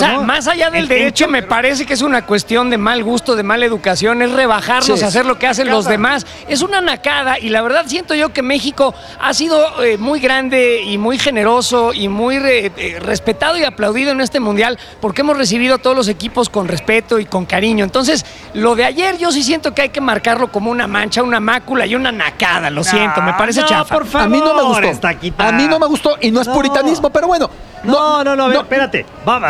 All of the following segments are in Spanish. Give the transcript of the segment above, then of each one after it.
sea, más allá del derecho, me parece que es una cuestión de mal gusto, de mala educación, es rebajarnos a hacer lo que hacen los demás. Es una nacada y la verdad siento yo que México ha sido muy grande y muy generoso y muy respetado y aplaudido en este mundial porque hemos recibido a todos los equipos con respeto y con cariño. Entonces, lo de ayer yo sí siento que hay que marcarlo como una mancha, una mácula y una nacada. Lo siento, me parece chafa. Por favor, a mí no me gustó. A mí no me gustó y no es puritanismo, pero bueno. No, espérate.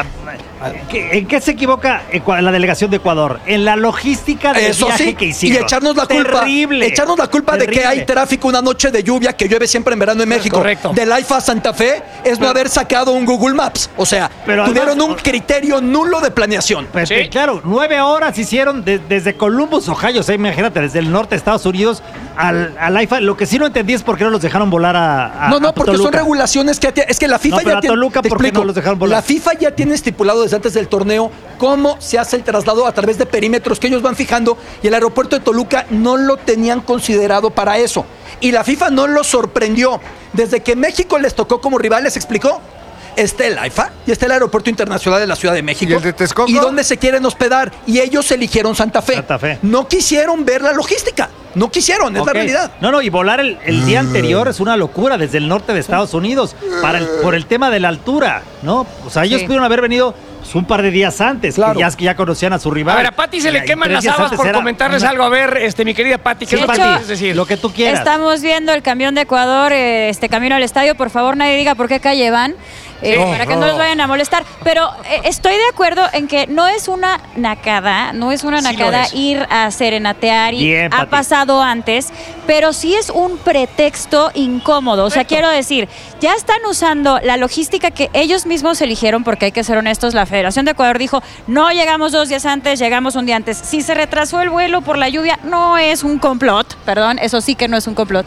¿En qué se equivoca la delegación de Ecuador? En la logística del viaje que hicieron. Y echarnos la culpa. Terrible. Echarnos la culpa de que hay tráfico una noche de lluvia que llueve siempre en verano en México. Correcto. Del AIFA a Santa Fe es no haber sacado un Google Maps. O sea, tuvieron un criterio nulo de planeación. Sí. Claro, 9 horas hicieron desde Columbus, Ohio. O sea, imagínate, desde el norte de Estados Unidos al AIFA. Lo que sí no entendí es por qué no los dejaron volar a porque Toluca. son regulaciones que... Es que la FIFA pero ya a tiene... Toluca, ¿por qué no los dejaron volar? La FIFA ya tiene estipulado desde antes del torneo cómo se hace el traslado a través de perímetros que ellos van fijando y el aeropuerto de Toluca no lo tenían considerado para eso. Y la FIFA no lo sorprendió. Desde que México les tocó como rival, les explicó. Está el AIFA y está el Aeropuerto Internacional de la Ciudad de México. ¿Y el de Texcoco? ¿Y dónde se quieren hospedar? Y ellos eligieron Santa Fe. No quisieron ver la logística. No quisieron, es la realidad. No, y volar el día anterior es una locura desde el norte de Estados Unidos por el tema de la altura, ¿no? O sea, ellos pudieron haber venido un par de días antes, claro. que ya conocían a su rival. A ver, a Pati se le queman las habas por comentarles algo. A ver, mi querida Pati, ¿qué es lo que quieres decir? Lo que tú quieras. Estamos viendo el camión de Ecuador, camino al estadio. Por favor, nadie diga por qué calle van. Para que no los vayan a molestar. Pero estoy de acuerdo en que no es una nacada, ir a serenatear y bien, ha pasado antes, pero sí es un pretexto incómodo. O sea, quiero decir, ya están usando la logística que ellos mismos eligieron, porque hay que ser honestos, la Federación de Ecuador dijo, no llegamos 2 días antes, llegamos un día antes. Si se retrasó el vuelo por la lluvia, no es un complot, perdón, eso sí que no es un complot.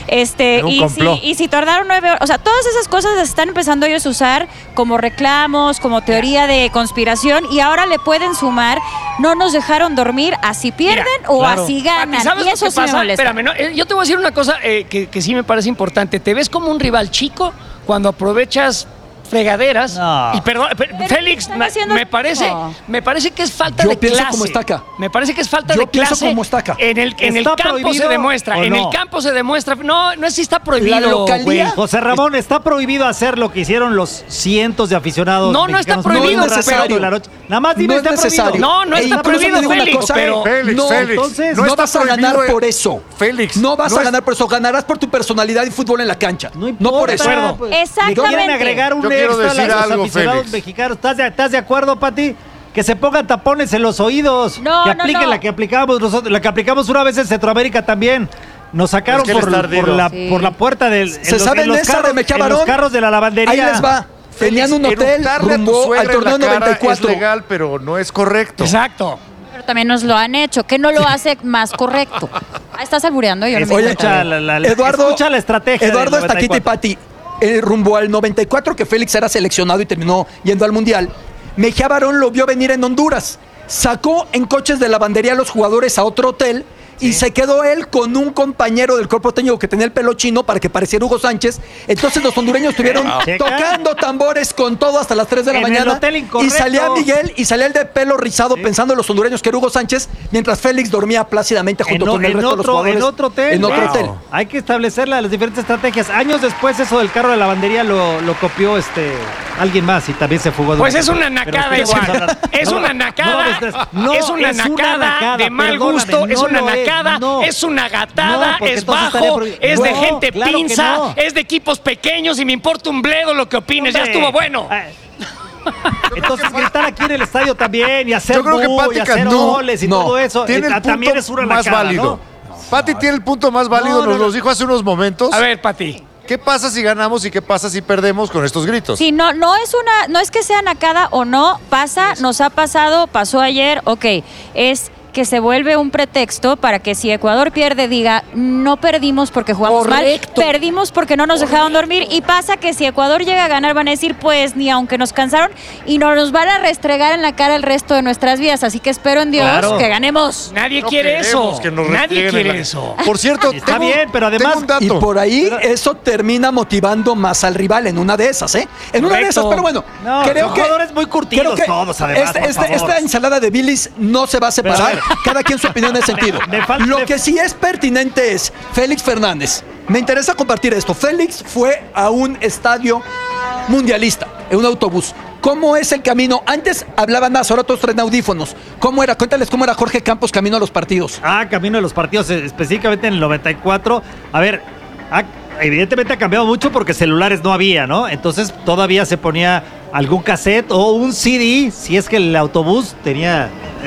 Y si tardaron 9 horas, o sea, todas esas cosas las están empezando ellos a usar como reclamos, como teoría de conspiración, y ahora le pueden sumar, no nos dejaron dormir, así pierden o así ganan. ¿Sabes y eso lo que pasa? Sí me molesta. Espérame, yo te voy a decir una cosa que sí me parece importante. Te ves como un rival chico cuando aprovechas fregaderas. No. Y perdón, Félix, me parece que es falta de clase. Yo pienso como Estaca. Me parece que es falta de clase. Yo pienso como Estaca. En el campo se demuestra. En el campo se demuestra. No es si está prohibido. La localía. José Ramón, está prohibido hacer lo que hicieron los cientos de aficionados. No está prohibido. No es necesario. Nada más dime, no es necesario. No está prohibido, Félix. Pero Félix, no vas a ganar por eso. Félix. No vas a ganar por eso. Ganarás por tu personalidad y fútbol en la cancha. No por eso. Exactamente. Quieren agregar un extra a los aficionados mexicanos. ¿Estás de acuerdo, Pati? Que se pongan tapones en los oídos. Que apliquen la que aplicamos nosotros, la que aplicamos una vez en Centroamérica también. Nos sacaron por la puerta del. ¿Se sabe en esa de Mejía Barón? Los carros de la lavandería. Ahí les va. Tenían un hotel rumbo al torneo 94. Es legal, pero no es correcto. Exacto. Pero también nos lo han hecho, que no lo hace más correcto. Estás albureando. Escucha la estrategia. Eduardo Estaquita y Pati. Rumbo al 94, que Félix era seleccionado y terminó yendo al Mundial, Mejía Barón lo vio venir en Honduras. Sacó en coches de lavandería a los jugadores a otro hotel y se quedó él con un compañero del cuerpo técnico que tenía el pelo chino para que pareciera Hugo Sánchez. Entonces los hondureños estuvieron tocando tambores con todo hasta las 3 de la mañana. Y salía Miguel y salía el de pelo rizado pensando en los hondureños que era Hugo Sánchez, mientras Félix dormía plácidamente junto con el resto de los jugadores. En otro hotel. Hay que establecer las diferentes estrategias. Años después eso del carro de lavandería lo copió alguien más y también se fugó. Pues es una nacada igual. Es una nacada. Es una nacada de mal gusto. Es una nacada. Es una gatada, es bajo, es de gente pinza, es de equipos pequeños y me importa un bledo lo que opines. Ya estuvo bueno. Entonces gritar aquí en el estadio también y hacer goles y todo eso también es una más nacada, válido. ¿no? Pati tiene el punto más válido, nos lo dijo hace unos momentos. A ver, Pati. ¿Qué pasa si ganamos y qué pasa si perdemos con estos gritos? Sí, no es que sea nacada o no, pasa, nos ha pasado, pasó ayer, ok, es que se vuelve un pretexto para que si Ecuador pierde, diga, no perdimos porque jugamos mal, perdimos porque no nos dejaron dormir. Y pasa que si Ecuador llega a ganar, van a decir, pues ni aunque nos cansaron, y nos van a restregar en la cara el resto de nuestras vidas. Así que espero en Dios que ganemos. Nadie quiere eso. Nadie quiere eso. Por cierto, está bien, pero además un dato. Y por ahí eso termina motivando más al rival en una de esas, ¿eh? En una de esas, pero bueno, creo que jugadores muy curtidos todos, además, esta ensalada de bilis no se va a separar. Cada quien su opinión en ese sentido. Lo que sí es pertinente es Félix Fernández. Me interesa compartir esto. Félix fue a un estadio mundialista, en un autobús. ¿Cómo es el camino? Antes hablaban más, ahora todos traen audífonos. ¿Cómo era? Cuéntales cómo era Jorge Campos camino a los partidos. Camino a los partidos, específicamente en el 94. A ver, evidentemente ha cambiado mucho porque celulares no había, ¿no? Entonces todavía se ponía algún cassette o un CD, si es que el autobús tenía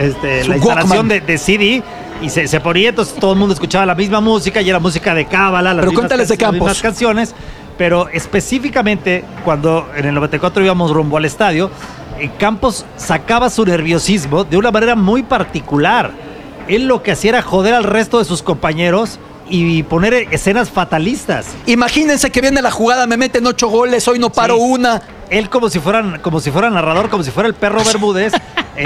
la instalación de CD. Y se ponía, entonces todo el mundo escuchaba la misma música y era música de cábala, las mismas canciones. Pero específicamente, cuando en el 94 íbamos rumbo al estadio, Campos sacaba su nerviosismo de una manera muy particular. Él lo que hacía era joder al resto de sus compañeros y poner escenas fatalistas. Imagínense que viene la jugada, me meten 8 goles, hoy no paro una. Él como si fuera narrador, como si fuera el perro Bermúdez,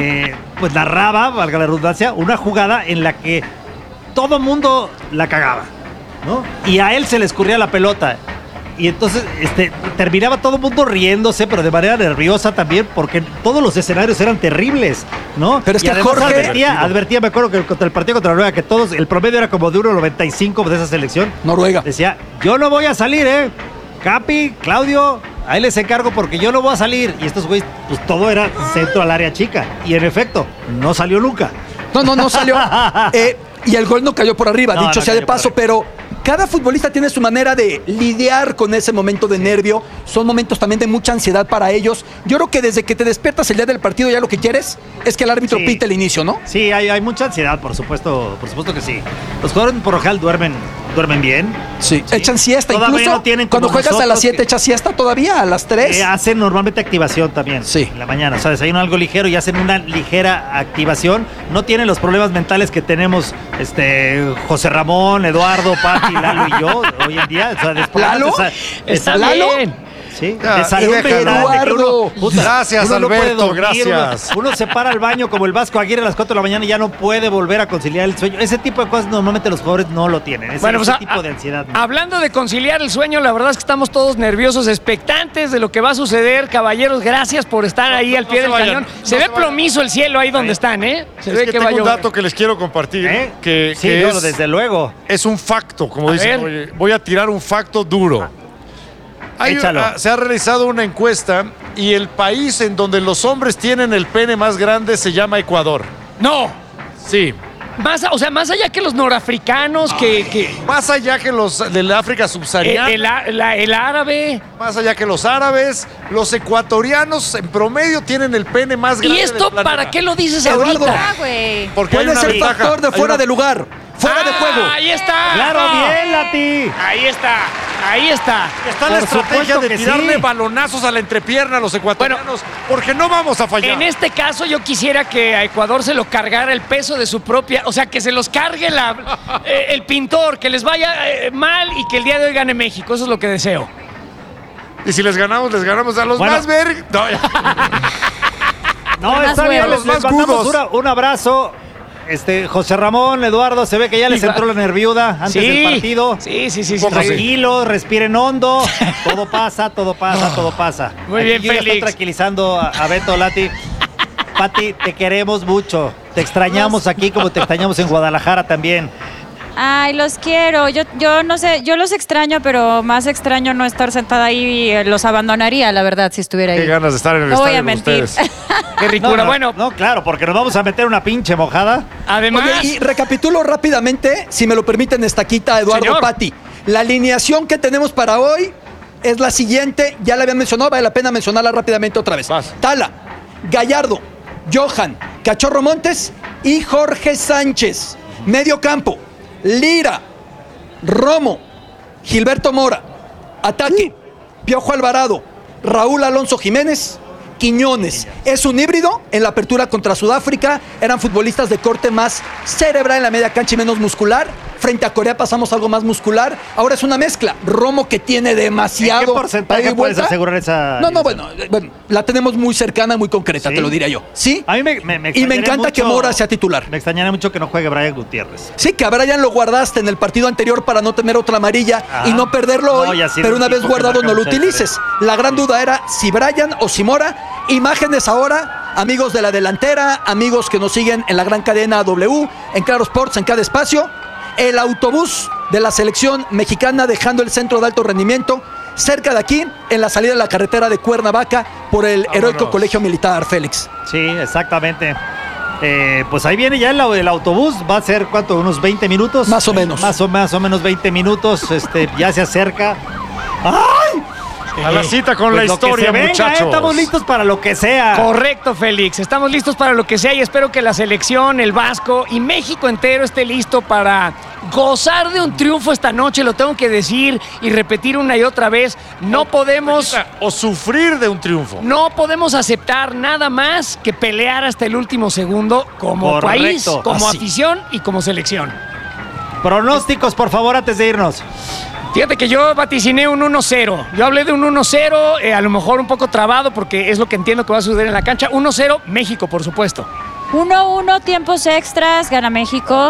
pues narraba, valga la redundancia, una jugada en la que todo mundo la cagaba, ¿no? Y a él se le escurría la pelota. Y entonces terminaba todo el mundo riéndose, pero de manera nerviosa también, porque todos los escenarios eran terribles, ¿no? Pero es que Jorge advertía, me acuerdo que contra el partido contra Noruega, que todos, el promedio era como de 1.95 de esa selección. Noruega. Decía, yo no voy a salir, Capi, Claudio, ahí les encargo porque yo no voy a salir. Y estos güeyes, pues todo era centro al área chica. Y en efecto, no salió nunca. No salió. Y el gol no cayó por arriba, dicho sea de paso, pero cada futbolista tiene su manera de lidiar con ese momento de nervio. Son momentos también de mucha ansiedad para ellos. Yo creo que desde que te despiertas el día del partido ya lo que quieres es que el árbitro pite el inicio, ¿no? Sí, hay mucha ansiedad, por supuesto que sí. Los jugadores por lo general duermen bien. Sí, echan siesta. Todavía incluso no tienen cuando juegas a las 7 echas siesta todavía, a las 3. Hacen normalmente activación también en la mañana. O sea, desayunan algo ligero y hacen una ligera activación. No tienen los problemas mentales que tenemos José Ramón, Eduardo, Pati, Lalo y yo hoy en día. O sea, después, ¿Lalo? ¿Está Lalo? bien? Sí, de salud Eduardo. Gracias, Alberto, gracias. Uno se para al baño como el Vasco Aguirre a las 4 de la mañana y ya no puede volver a conciliar el sueño. Ese tipo de cosas normalmente los jugadores no lo tienen. Ese tipo de ansiedad. ¿No? Hablando de conciliar el sueño, la verdad es que estamos todos nerviosos, expectantes de lo que va a suceder. Caballeros, gracias por estar ahí al pie del cañón. Se ve plomizo el cielo ahí donde están, Se ve que tengo un dato que les quiero compartir. Que es, desde luego. Es un facto, como dicen. Oye, voy a tirar un facto duro. Se ha realizado una encuesta y el país en donde los hombres tienen el pene más grande se llama Ecuador. ¡No! Sí. Más allá que los norafricanos, más allá que los del África subsahariana. El árabe. Más allá que los árabes, los ecuatorianos en promedio tienen el pene más grande. ¿Y esto para qué lo dices Eduardo, ahorita? Porque puede ser factor de fuera de lugar. Fuera de juego. Ahí está. Claro, bien, Lati. Ahí está. Está la estrategia de tirarle balonazos a la entrepierna a los ecuatorianos, porque no vamos a fallar. En este caso yo quisiera que a Ecuador se lo cargara el peso de su propia, o sea, que se los cargue el pintor, que les vaya mal y que el día de hoy gane México. Eso es lo que deseo. Y si les ganamos a los más ver. No, está bien, les mandamos un abrazo. José Ramón, Eduardo, se ve que ya les entró la nerviuda antes del partido. Sí. Tranquilo, respiren hondo. Todo pasa. Muy bien, Félix. Estoy tranquilizando a Beto, Lati. Pati, te queremos mucho. Te extrañamos aquí como te extrañamos en Guadalajara también. Ay, los quiero. Yo no sé, yo los extraño, pero más extraño no estar sentada ahí y los abandonaría, la verdad, si estuviera ahí. Qué ganas de estar en el estadio. No voy a mentir. Qué ricura. No, claro, porque nos vamos a meter una pinche mojada. Además. Oye, y recapitulo rápidamente, si me lo permiten, Estaquita, Eduardo, Pati. La alineación que tenemos para hoy es la siguiente. Ya la habían mencionado, vale la pena mencionarla rápidamente otra vez. Tala, Gallardo, Johan, Cachorro Montes y Jorge Sánchez. Medio campo. Lira, Romo, Gilberto Mora. Ataque, Piojo Alvarado, Raúl Alonso Jiménez Quiñones. Es un híbrido. En la apertura contra Sudáfrica eran futbolistas de corte más cerebral en la media cancha y menos muscular. Frente a Corea pasamos algo más muscular. Ahora es una mezcla. Romo, que tiene demasiado. ¿En qué porcentaje puedes asegurar esa? No, bueno, la tenemos muy cercana, muy concreta, te lo diría yo. ¿Sí? A mí me y me encanta que Mora sea titular. Me extrañaría mucho que no juegue Brian Gutiérrez. Sí, que a Brian lo guardaste en el partido anterior para no tener otra amarilla y no perderlo hoy, pero una vez guardado no lo utilices. La gran duda era si Brian o si Mora. Imágenes ahora, amigos de la delantera, amigos que nos siguen en la gran cadena W, en Claro Sports, en cada espacio. El autobús de la selección mexicana dejando el centro de alto rendimiento cerca de aquí, en la salida de la carretera de Cuernavaca por el heroico Colegio Militar, Félix. Sí, exactamente. Pues ahí viene ya el autobús. Va a ser, ¿cuánto? ¿Unos 20 minutos? Más o menos. Más o menos 20 minutos. Ya se acerca. ¡Ay! A la cita con la historia, muchachos. Estamos listos para lo que sea. Correcto, Félix. Estamos listos para lo que sea y espero que la selección, el Vasco y México entero esté listo para gozar de un triunfo esta noche. Lo tengo que decir y repetir una y otra vez. No podemos... O sufrir de un triunfo. No podemos aceptar nada más que pelear hasta el último segundo como país, como afición y como selección. Pronósticos, por favor, antes de irnos. Fíjate que yo vaticiné un 1-0. Yo hablé de un 1-0, a lo mejor un poco trabado porque es lo que entiendo que va a suceder en la cancha. 1-0, México, por supuesto. 1-1, tiempos extras, gana México.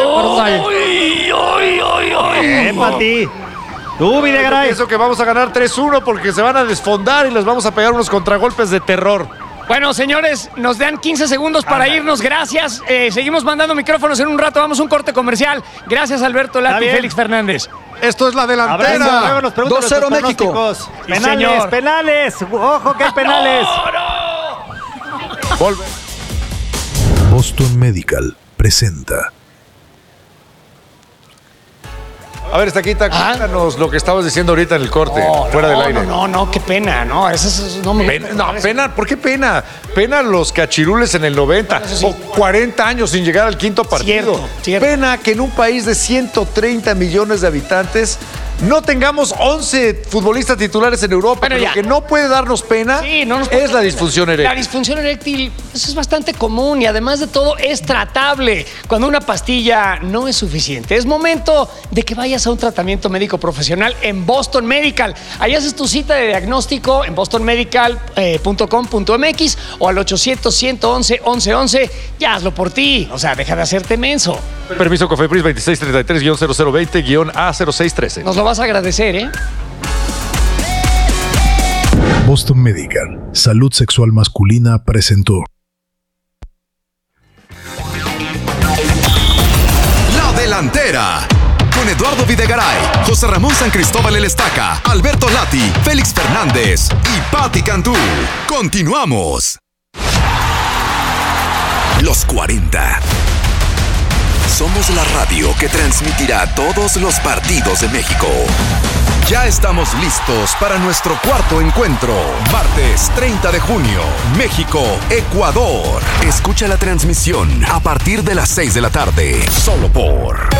Pati. Tú, Videgaray. Pienso que vamos a ganar 3-1 porque se van a desfondar y les vamos a pegar unos contragolpes de terror. Bueno, señores, nos dan 15 segundos para irnos. Gracias. Seguimos mandando micrófonos en un rato. Vamos a un corte comercial. Gracias, Alberto Lati y Félix Fernández. Esto es la delantera. 2-0 México. Penales, penales. Ojo que hay penales. Volve. Boston Medical presenta. A ver, Estaquita, cuéntanos lo que estabas diciendo ahorita en el corte, fuera del aire. No, qué pena, no, eso no me... Pena, ¿por qué pena? Pena los cachirules en el 90, o 40 años sin llegar al quinto partido. Cierto. Pena que en un país de 130 millones de habitantes no tengamos 11 futbolistas titulares en Europa, pero lo que no puede darnos pena es la disfunción eréctil. La disfunción eréctil, eso es bastante común y además de todo es tratable. Cuando una pastilla no es suficiente, es momento de que vayas a un tratamiento médico profesional en Boston Medical. Ahí haces tu cita de diagnóstico en bostonmedical.com.mx o al 800-111-1111. Ya hazlo por ti, o sea, deja de hacerte menso. Permiso Cofepris 2633-0020-A0613. Nos lo vas a agradecer, ¿eh? Boston Medical, Salud Sexual Masculina presentó. La Delantera. Con Eduardo Videgaray, José Ramón San Cristóbal El Estaca, Alberto Lati, Félix Fernández y Pati Cantú. Continuamos. Los 40. Somos la radio que transmitirá todos los partidos de México. Ya estamos listos para nuestro cuarto encuentro. Martes 30 de junio, México, Ecuador. Escucha la transmisión a partir de las 6 de la tarde. Solo por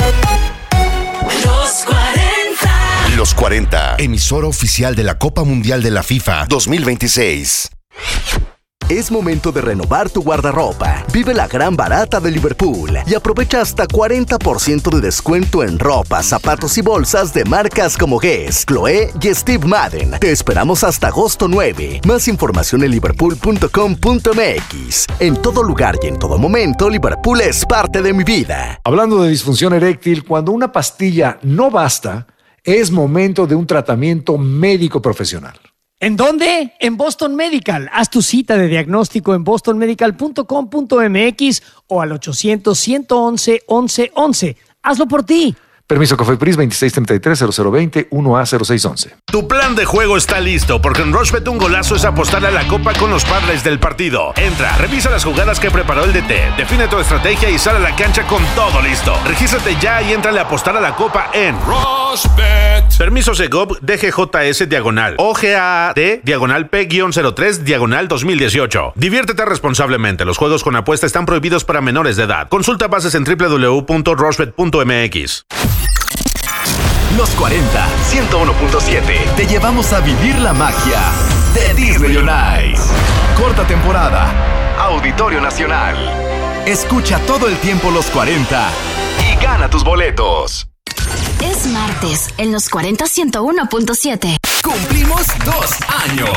Los 40. Los 40, emisora oficial de la Copa Mundial de la FIFA 2026. Es momento de renovar tu guardarropa. Vive la gran barata de Liverpool y aprovecha hasta 40% de descuento en ropa, zapatos y bolsas de marcas como Guess, Chloé y Steve Madden. Te esperamos hasta agosto 9. Más información en liverpool.com.mx. En todo lugar y en todo momento, Liverpool es parte de mi vida. Hablando de disfunción eréctil, cuando una pastilla no basta, es momento de un tratamiento médico profesional. ¿En dónde? En Boston Medical. Haz tu cita de diagnóstico en bostonmedical.com.mx o al 800-111-1111. Hazlo por ti. Permiso Cofepris 2633-0020-1A0611. Tu plan de juego está listo porque en Rushbet un golazo es apostarle a la copa con los parlays del partido. Entra, revisa las jugadas que preparó el DT, define tu estrategia y sale a la cancha con todo listo. Regístrate ya y éntrale a apostar a la copa en Rushbet. Permiso Segov DGJS diagonal OGAD diagonal P-03 diagonal 2018. Diviértete responsablemente. Los juegos con apuesta están prohibidos para menores de edad. Consulta bases en www.rushbet.mx. Los 40, 101.7. Te llevamos a vivir la magia de Disney On Ice. Corta temporada. Auditorio Nacional. Escucha todo el tiempo los 40 y gana tus boletos. Es martes en los 40 101.7. Cumplimos 2 años.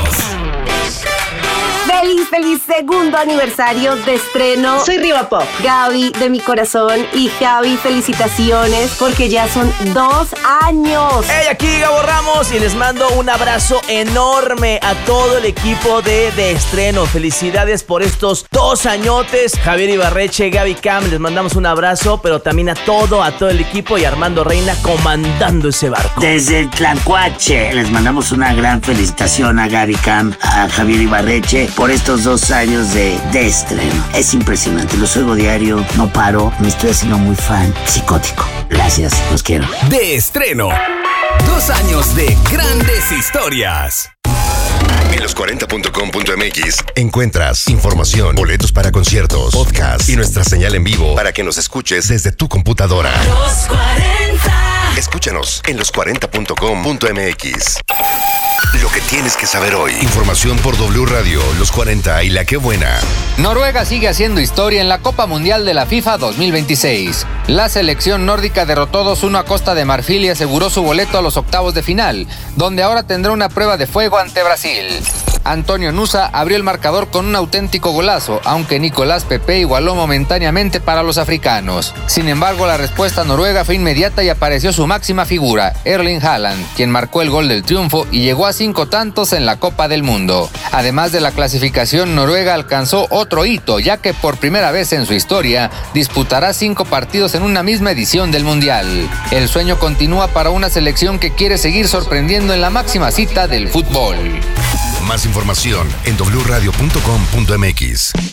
Feliz segundo aniversario de estreno. Soy Riva Pop. Gaby, de mi corazón. Y Javi, felicitaciones porque ya son 2 años. Hey, aquí Gabo Ramos y les mando un abrazo enorme a todo el equipo de estreno. Felicidades por estos 2 añotes. Javier Ibarreche, Gaby Cam, les mandamos un abrazo, pero también a todo el equipo y Armando Reina comandando ese barco. Desde Tlacuache les mandamos una gran felicitación a Gaby Cam, a Javier Ibarreche por estos 2 años de estreno. Es impresionante, los oigo diario, no paro, me estoy haciendo muy fan, psicótico. Gracias, los quiero. De estreno, 2 años de grandes historias. En los40.com.mx encuentras información, boletos para conciertos, podcast y nuestra señal en vivo para que nos escuches desde tu computadora. Los 40. Escúchanos en los40.com.mx. Lo que tienes que saber hoy. Información por W Radio, Los 40 y La Qué Buena. Noruega sigue haciendo historia en la Copa Mundial de la FIFA 2026. La selección nórdica derrotó 2-1 a Costa de Marfil y aseguró su boleto a los octavos de final, donde ahora tendrá una prueba de fuego ante Brasil. Antonio Nusa abrió el marcador con un auténtico golazo, aunque Nicolás Pepe igualó momentáneamente para los africanos. Sin embargo, la respuesta noruega fue inmediata y apareció su máxima figura, Erling Haaland, quien marcó el gol del triunfo y llegó a 5 tantos en la Copa del Mundo. Además de la clasificación, Noruega alcanzó otro hito, ya que por primera vez en su historia disputará 5 partidos en una misma edición del Mundial. El sueño continúa para una selección que quiere seguir sorprendiendo en la máxima cita del fútbol. Más información en wradio.com.mx.